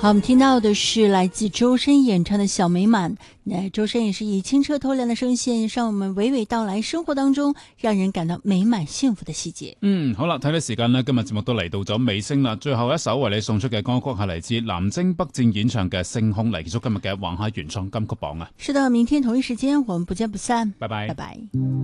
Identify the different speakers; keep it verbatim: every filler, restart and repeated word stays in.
Speaker 1: 好，我们听到的是來自周深演唱的小美滿。那周深也是以清澈透亮的聲線向我們娓娓道來生活當中讓人感到美滿幸福的細節。
Speaker 2: 嗯，好啦，睇睇時間呢，今日節目都嚟到咗尾聲啦。最後一首為你送出嘅歌曲係嚟自南征北戰演唱嘅《星空》，嚟結束今日嘅橫下原創金曲榜啊。
Speaker 1: 是的，明天同一時間我們不見不散。
Speaker 2: 拜拜，
Speaker 1: 拜拜。